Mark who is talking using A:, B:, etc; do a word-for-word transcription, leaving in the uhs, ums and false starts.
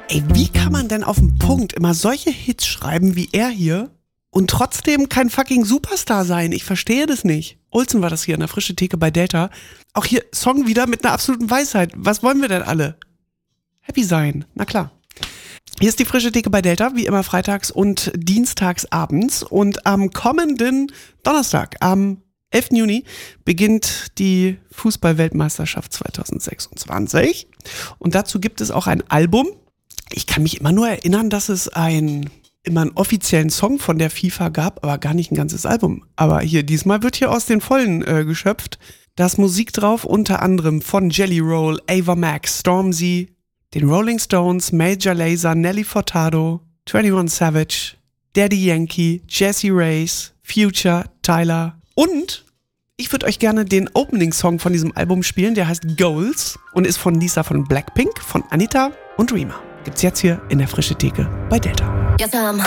A: Ey, wie kann man denn auf den Punkt immer solche Hits schreiben wie er hier und trotzdem kein fucking Superstar sein? Ich verstehe das nicht. Olsen war das hier in der Frische Theke bei Delta. Auch hier Song wieder mit einer absoluten Weisheit. Was wollen wir denn alle? Happy sein, na klar. Hier ist die Frische Theke bei Delta, wie immer freitags und dienstags abends. Und am kommenden Donnerstag, am elften Juni, beginnt die Fußball-Weltmeisterschaft zwanzig sechsundzwanzig. Und dazu gibt es auch ein Album. Ich kann mich immer nur erinnern, dass es ein, immer einen offiziellen Song von der FIFA gab, aber gar nicht ein ganzes Album. Aber hier, diesmal wird hier aus den Vollen äh, geschöpft. Da ist Musik drauf, unter anderem von Jelly Roll, Ava Max, Stormzy, den Rolling Stones, Major Lazer, Nelly Furtado, einundzwanzig Savage, Daddy Yankee, Jessie Reyes, Future, Tyler und ich würde euch gerne den Opening-Song von diesem Album spielen, der heißt Goals und ist von Lisa von Blackpink, von Anita und Rema. Gibt's jetzt hier in der Frische Theke bei Delta.
B: Yes, I'm